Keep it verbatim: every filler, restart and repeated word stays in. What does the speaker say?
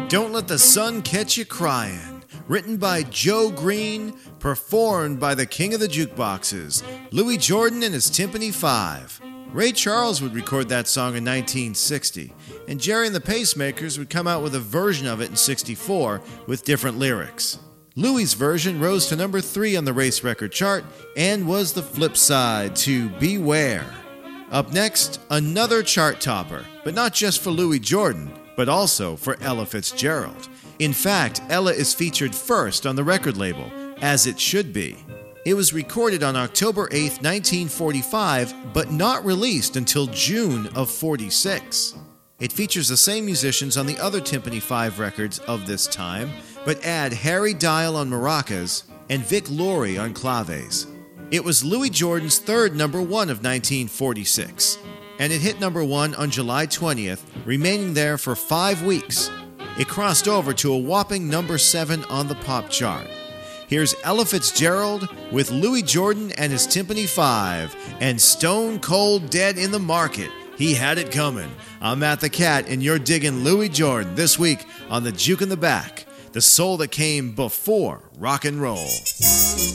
Don't Let the Sun Catch You Crying, written by Joe Green, performed by the king of the jukeboxes, Louis Jordan and his Tympany Five. Ray Charles would record that song in nineteen sixty, and Jerry and the Pacemakers would come out with a version of it in sixty-four with different lyrics. Louis' version rose to number three on the race record chart and was the flip side to Beware. Up next, another chart topper, but not just for Louis Jordan, but also for Ella Fitzgerald. In fact, Ella is featured first on the record label, as it should be. It was recorded on October eighth, nineteen forty-five, but not released until June of forty-six. It features the same musicians on the other Tympany Five records of this time, but add Harry Dial on maracas and Vic Laurie on claves. It was Louis Jordan's third number one of nineteen forty-six, and it hit number one on July twentieth, remaining there for five weeks. It crossed over to a whopping number seven on the pop chart. Here's Ella Fitzgerald with Louis Jordan and his Tympany Five, and Stone Cold Dead in the Market. He had it coming. I'm Matt the Cat, and you're digging Louis Jordan this week on the Juke in the Back, the soul that came before rock and roll.